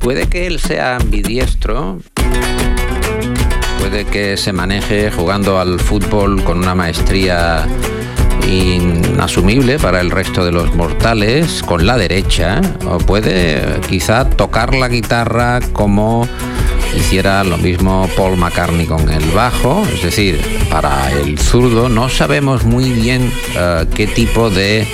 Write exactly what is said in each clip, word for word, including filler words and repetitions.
puede que él sea ambidiestro, puede que se maneje jugando al fútbol con una maestría inasumible para el resto de los mortales con la derecha, o puede quizá tocar la guitarra como hiciera lo mismo Paul McCartney con el bajo. Es decir, para el zurdo no sabemos muy bien uh, qué tipo de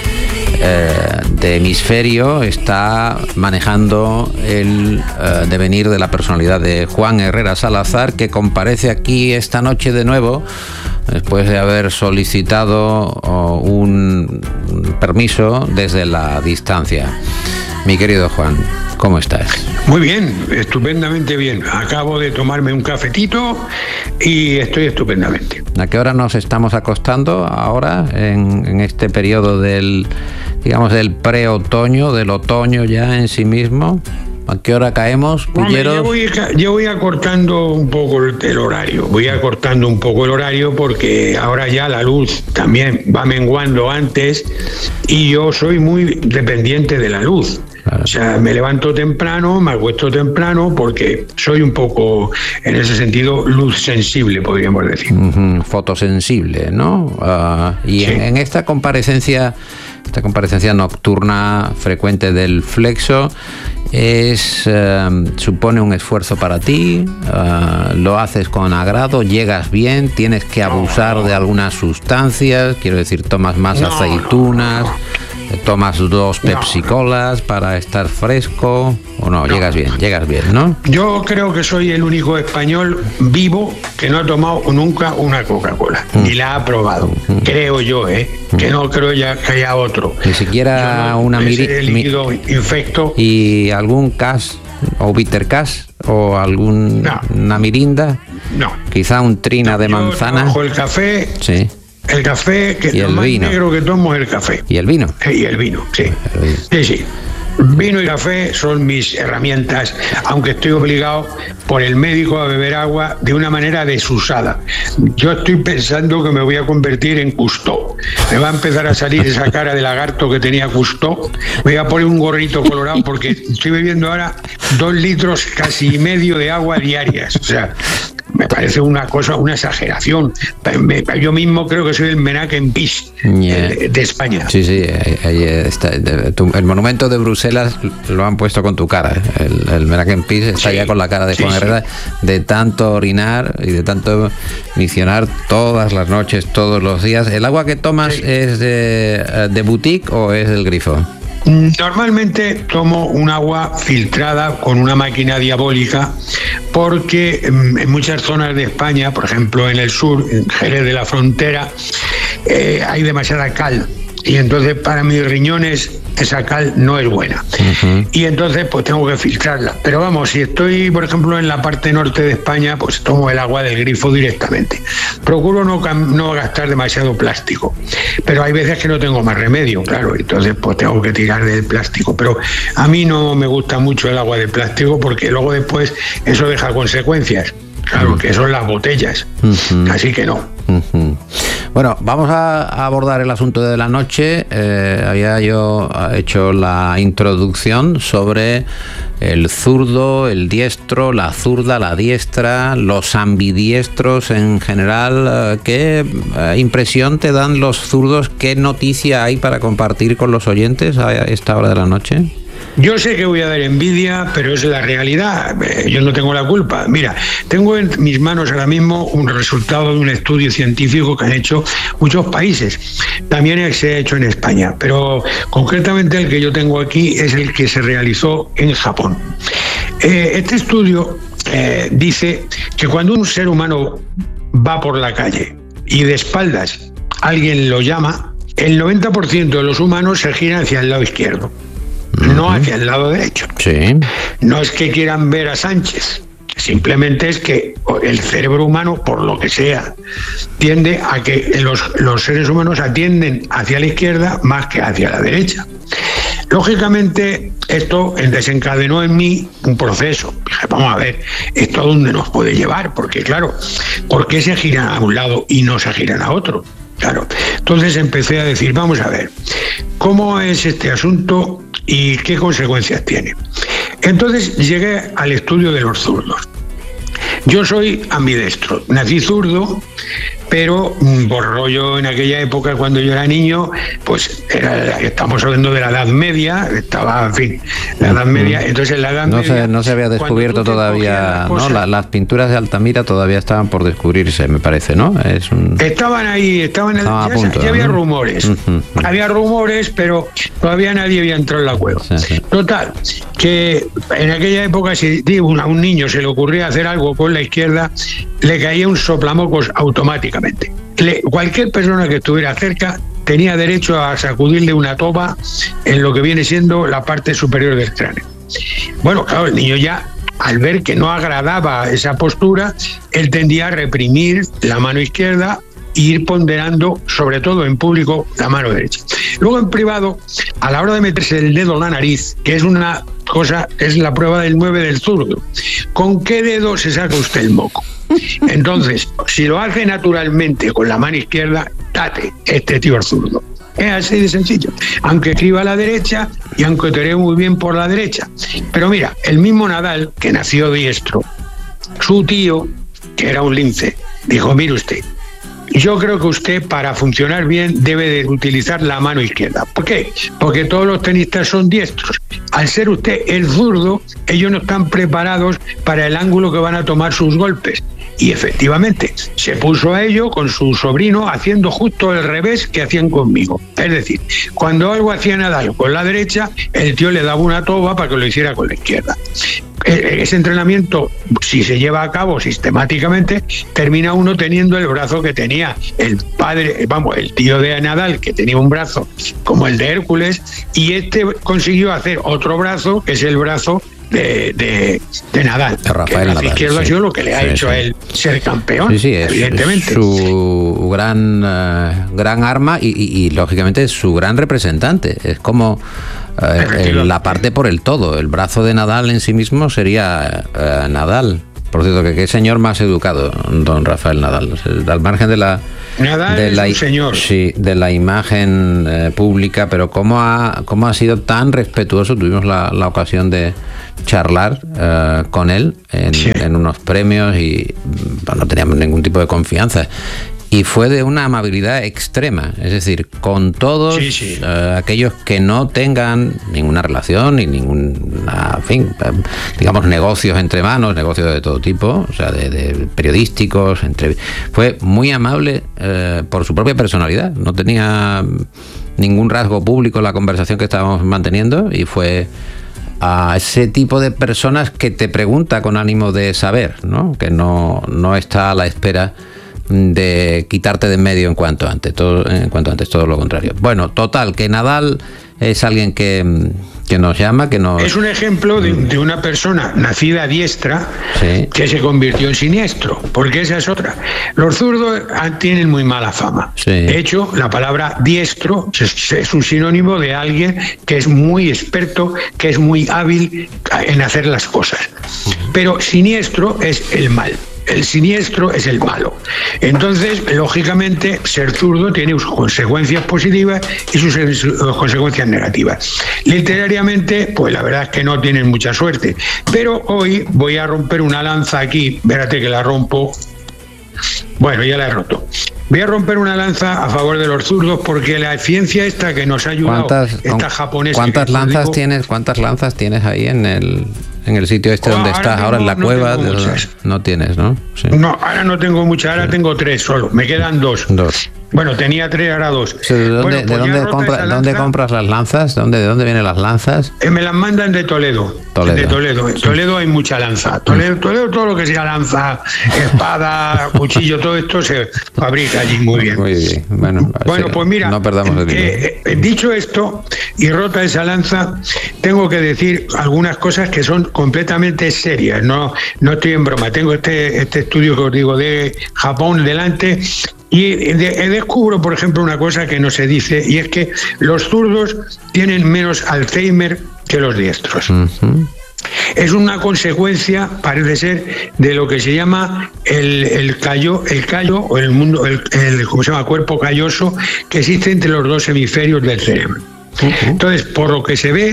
Uh, de hemisferio está manejando el uh, devenir de la personalidad de Juan Herrera Salazar, que comparece aquí esta noche de nuevo después de haber solicitado uh, un, un permiso desde la distancia. Mi querido Juan, ¿cómo estás? Muy bien, estupendamente bien. Acabo de tomarme un cafetito y estoy estupendamente. ¿A qué hora nos estamos acostando ahora en, en este periodo del, digamos, del pre-otoño, del otoño ya en sí mismo? ¿A qué hora caemos, Pulleros? Yo voy, yo voy acortando un poco el, el horario, voy acortando un poco el horario porque ahora ya la luz también va menguando antes y yo soy muy dependiente de la luz. Claro. O sea, me levanto temprano, me acuesto temprano porque soy un poco, en ese sentido, luz sensible, podríamos decir. Uh-huh. Fotosensible, ¿no? Uh, y sí. en, en esta comparecencia, esta comparecencia nocturna frecuente del Flexo, es uh, supone un esfuerzo para ti, uh, lo haces con agrado, llegas bien, tienes que abusar no, no. de algunas sustancias, quiero decir, tomas más no, aceitunas. No, no. ¿Tomas dos Pepsi-Colas no. para estar fresco? ¿O no? no? Llegas bien, llegas bien, ¿no? Yo creo que soy el único español vivo que no ha tomado nunca una Coca-Cola. Mm. Ni la ha probado. Mm. Creo yo, ¿eh? Mm. Que no creo ya que haya otro. Ni siquiera no, una mirinda. líquido mi- infecto. ¿Y algún cas o bitter cas? ¿O alguna no. mirinda? No. Quizá un trina de manzana. Bajo el café. Sí. El café, que y lo el más vino. negro que tomo es el café. ¿Y el vino? Sí, y el vino, sí. El vino. Sí, sí. Vino y café son mis herramientas, aunque estoy obligado por el médico a beber agua de una manera desusada. Yo estoy pensando que me voy a convertir en Cousteau. Me va a empezar a salir esa cara de lagarto que tenía Cousteau. Me voy a poner un gorrito colorado porque estoy bebiendo ahora dos litros casi y medio de agua diarias. O sea, me parece una cosa, una exageración. Yo mismo creo que soy el Menakem Peace yeah. de, de España. Sí, sí, ahí está. El monumento de Bruselas lo han puesto con tu cara. El, el Menakem Peace está sí, ya con la cara de Juan sí, Herrera sí. de tanto orinar y de tanto misionar todas las noches, todos los días. ¿El agua que tomas sí. es de, de boutique o es del grifo? Normalmente tomo un agua filtrada con una máquina diabólica porque en muchas zonas de España, por ejemplo en el sur, en Jerez de la Frontera, eh, hay demasiada cal y entonces para mis riñones esa cal no es buena. Uh-huh. Y entonces pues tengo que filtrarla. Pero vamos, si estoy, por ejemplo, en la parte norte de España, pues tomo el agua del grifo directamente. Procuro no, no gastar demasiado plástico. Pero hay veces que no tengo más remedio, claro. Entonces pues tengo que tirar del plástico. Pero a mí no me gusta mucho el agua de plástico porque luego después eso deja consecuencias. Claro, que son las botellas. Uh-huh. Así que no. Uh-huh. Bueno, vamos a abordar el asunto de la noche. Eh, había yo hecho la introducción sobre el zurdo, el diestro, la zurda, la diestra, los ambidiestros en general. ¿Qué impresión te dan los zurdos? ¿Qué noticia hay para compartir con los oyentes a esta hora de la noche? Yo sé que voy a dar envidia, pero es la realidad. Yo no tengo la culpa. Mira, tengo en mis manos ahora mismo un resultado de un estudio científico que han hecho muchos países. También se ha hecho en España, pero concretamente el que yo tengo aquí es el que se realizó en Japón. Eh, este estudio eh, dice que cuando un ser humano va por la calle y de espaldas alguien lo llama, el noventa por ciento de los humanos se giran hacia el lado izquierdo. No hacia el lado derecho. Sí. No es que quieran ver a Sánchez, simplemente es que el cerebro humano, por lo que sea, tiende a que los, los seres humanos atienden hacia la izquierda más que hacia la derecha. Lógicamente, esto desencadenó en mí un proceso. Dije, vamos a ver, ¿esto a dónde nos puede llevar? Porque claro, ¿por qué se giran a un lado y no se giran a otro? Claro. Entonces empecé a decir, vamos a ver, ¿cómo es este asunto y qué consecuencias tiene? Entonces llegué al estudio de los zurdos. Yo soy ambidestro, nací zurdo, pero por rollo en aquella época, cuando yo era niño, pues era, estamos hablando de la Edad Media, estaba, en fin, la Edad Media, entonces en la Edad no Media... Se, no se había descubierto todavía, ¿no? La, las pinturas de Altamira todavía estaban por descubrirse, me parece, ¿no? Es un... Estaban ahí, estaban, estaban ya, a punto, ya había ¿no? rumores, uh-huh. había rumores, pero todavía nadie había entrado en la cueva. Sí, sí. Total, que en aquella época, si digo, a un niño se le ocurría hacer algo con la izquierda, le caía un soplamocos automáticamente. Le, cualquier persona que estuviera cerca tenía derecho a sacudirle una toba en lo que viene siendo la parte superior del cráneo. Bueno, claro, el niño ya, al ver que no agradaba esa postura, él tendía a reprimir la mano izquierda e ir ponderando, sobre todo en público, la mano derecha. Luego en privado, a la hora de meterse el dedo en la nariz, que es una cosa, es la prueba del nueve del zurdo, ¿con qué dedo se saca usted el moco? Entonces, si lo hace naturalmente con la mano izquierda, date, este tío es zurdo. Es así de sencillo. Aunque escriba a la derecha y aunque toree muy bien por la derecha. Pero mira, el mismo Nadal, que nació diestro, su tío, que era un lince, dijo, mire usted, yo creo que usted, para funcionar bien, debe de utilizar la mano izquierda. ¿Por qué? Porque todos los tenistas son diestros. Al ser usted el zurdo, ellos no están preparados para el ángulo que van a tomar sus golpes. Y efectivamente, se puso a ello con su sobrino haciendo justo el revés que hacían conmigo. Es decir, cuando algo hacía Nadal con la derecha, el tío le daba una toba para que lo hiciera con la izquierda. Ese entrenamiento, si se lleva a cabo sistemáticamente, termina uno teniendo el brazo que tenía el padre, vamos, el tío de Nadal, que tenía un brazo como el de Hércules, y este consiguió hacer otro brazo, que es el brazo de, de, de Nadal. De Rafael que Nadal, izquierdo sí. ha sido lo que le ha sí, hecho sí. a él ser campeón, sí, sí, es, evidentemente. Es su gran, uh, gran arma y, y, y, lógicamente, su gran representante. Es como... Eh, la parte por el todo. El brazo de Nadal en sí mismo sería eh, Nadal. Por cierto, que qué señor más educado, don Rafael Nadal. Al margen de la Nadal de es la, un señor. Sí, de la imagen eh, pública, pero cómo ha cómo ha sido tan respetuoso. Tuvimos la, la ocasión de charlar eh, con él en, sí. en unos premios y bueno, no teníamos ningún tipo de confianza. Y fue de una amabilidad extrema, es decir, con todos sí, sí. Uh, aquellos que no tengan ninguna relación ni ninguna, en fin, digamos, negocios entre manos, negocios de todo tipo, o sea, de, de periodísticos, entre... fue muy amable uh, por su propia personalidad, no tenía ningún rasgo público en la conversación que estábamos manteniendo y fue a ese tipo de personas que te pregunta con ánimo de saber, ¿no? Que no, no está a la espera de quitarte de en medio en cuanto antes, todo, en cuanto antes, todo lo contrario. Bueno, total, que Nadal es alguien que, que nos llama, que nos... Es un ejemplo de, de una persona nacida diestra sí. que se convirtió en siniestro, porque esa es otra. Los zurdos tienen muy mala fama. Sí. De hecho, la palabra diestro es, es un sinónimo de alguien que es muy experto, que es muy hábil en hacer las cosas. Pero siniestro es el mal. El siniestro es el malo. Entonces, lógicamente, ser zurdo tiene sus consecuencias positivas y sus, sus consecuencias negativas. Literariamente, pues la verdad es que no tienen mucha suerte. Pero hoy voy a romper una lanza aquí. Espérate que la rompo. Bueno, ya la he roto. Voy a romper una lanza a favor de los zurdos porque la ciencia esta que nos ha ayudado, esta japonesa... ¿Cuántas lanzas digo, tienes? ¿Cuántas lanzas tienes ahí en el en el sitio este oh, donde estás tengo, ahora en la no cueva? De, no tienes, ¿no? Sí. No, ahora no tengo muchas, ahora sí. tengo tres solo. Me quedan dos. Dos. Bueno, tenía tres, ahora dos. Sí, ¿De, dónde, bueno, pues ¿de dónde, compra, lanza, ¿dónde compras las lanzas? ¿De dónde, ¿De dónde vienen las lanzas? Eh, me las mandan de Toledo. Toledo. De Toledo. En sí. Toledo hay mucha lanza. Toledo, Toledo, todo lo que sea lanza, espada, cuchillo, todo esto se fabrica allí muy bien. Muy bien. Bueno, bueno sí, pues mira, no perdamos el eh, eh, dicho esto y rota esa lanza, tengo que decir algunas cosas que son completamente serias. No, no estoy en broma. Tengo este, este estudio que os digo de Japón delante. Y de, descubro, por ejemplo, una cosa que no se dice, y es que los zurdos tienen menos Alzheimer que los diestros. Uh-huh. Es una consecuencia, parece ser, de lo que se llama el, el callo, el callo o el mundo, el, el ¿cómo se llama? Cuerpo calloso que existe entre los dos hemisferios del cerebro. Uh-huh. Entonces, por lo que se ve,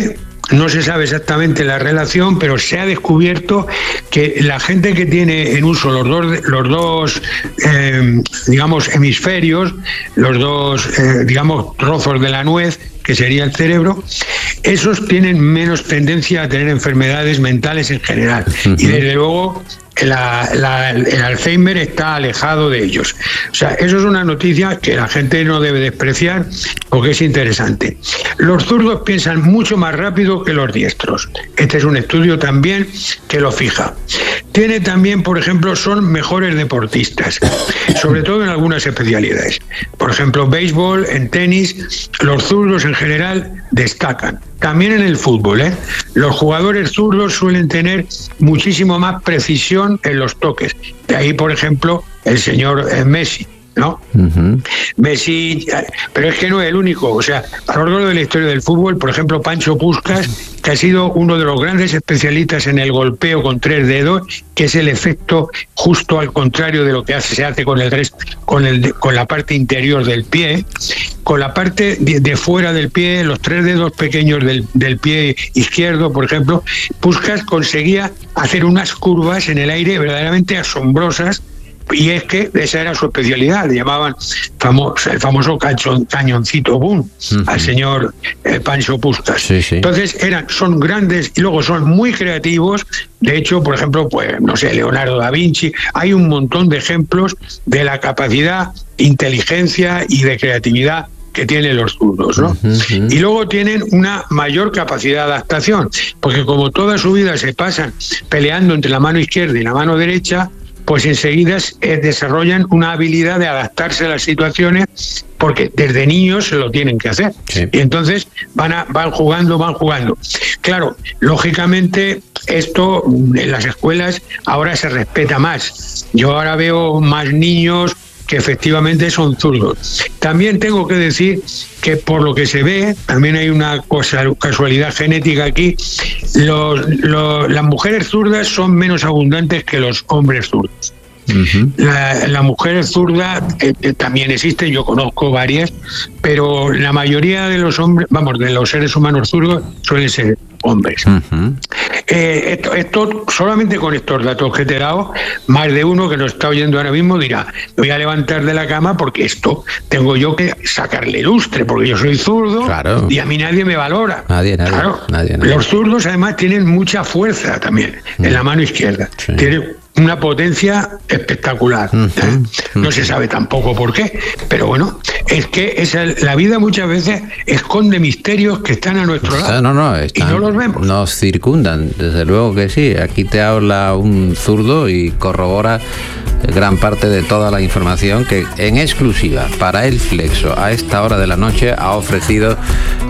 no se sabe exactamente la relación, pero se ha descubierto que la gente que tiene en uso los dos, los dos eh, digamos, hemisferios, los dos, eh, digamos, trozos de la nuez, que sería el cerebro, esos tienen menos tendencia a tener enfermedades mentales en general. Uh-huh. Y desde luego la, la, el Alzheimer está alejado de ellos. O sea, eso es una noticia que la gente no debe despreciar porque es interesante. Los zurdos piensan mucho más rápido que los diestros. Este es un estudio también que lo fija. Tiene también, por ejemplo, son mejores deportistas, sobre todo en algunas especialidades. Por ejemplo, béisbol, en tenis, los zurdos en general destacan. También en el fútbol, ¿eh? Los jugadores zurdos suelen tener muchísimo más precisión en los toques. De ahí, por ejemplo, el señor eh, Messi, ¿no? Uh-huh. Messi, pero es que no es el único. O sea, a lo largo de la historia del fútbol, por ejemplo, Pancho Puskás, que ha sido uno de los grandes especialistas en el golpeo con tres dedos, que es el efecto justo al contrario de lo que hace, se hace con el resto, con el con la parte interior del pie, con la parte de, de fuera del pie, los tres dedos pequeños del, del pie izquierdo, por ejemplo. Puskás conseguía hacer unas curvas en el aire verdaderamente asombrosas. Y es que esa era su especialidad, le llamaban famoso, el famoso cachon, cañoncito boom, uh-huh, al señor eh, Pancho Puskás. Sí, sí. Entonces eran, son grandes y luego son muy creativos. De hecho, por ejemplo, pues no sé, Leonardo da Vinci, hay un montón de ejemplos de la capacidad, inteligencia y de creatividad que tienen los zurdos, ¿no? Uh-huh. Y luego tienen una mayor capacidad de adaptación, porque como toda su vida se pasan peleando entre la mano izquierda y la mano derecha, pues enseguida eh, desarrollan una habilidad de adaptarse a las situaciones, porque desde niños se lo tienen que hacer. Sí. Y entonces van, a, van jugando, van jugando. Claro, lógicamente esto en las escuelas ahora se respeta más. Yo ahora veo más niños que efectivamente son zurdos. También tengo que decir que por lo que se ve, también hay una cosa, casualidad genética aquí, los, los, las mujeres zurdas son menos abundantes que los hombres zurdos. Uh-huh. La, la mujer zurda eh, eh, también existe, yo conozco varias, pero la mayoría de los hombres, vamos, de los seres humanos zurdos suelen ser hombres. Uh-huh. Eh, esto, esto, solamente con estos datos que te he dado, más de uno que nos está oyendo ahora mismo dirá, me voy a levantar de la cama porque esto tengo yo que sacarle lustre, porque yo soy zurdo, claro, y a mí nadie me valora. Nadie, nadie, claro. nadie, nadie. Los zurdos además tienen mucha fuerza también uh-huh. en la mano izquierda. Sí. Tienen una potencia espectacular. Uh-huh. ¿eh? No uh-huh. se sabe tampoco por qué, pero bueno, es que esa, la vida muchas veces esconde misterios que están a nuestro lado. No, no, están, y no los vemos. Nos circundan, desde luego que sí. Aquí te habla un zurdo y corrobora gran parte de toda la información que en exclusiva para El Flexo a esta hora de la noche ha ofrecido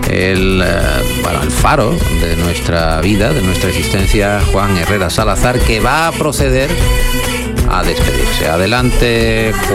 el, bueno, el faro de nuestra vida, de nuestra existencia, Juan Herrera Salazar, que va a proceder a despedirse. Adelante, Juan.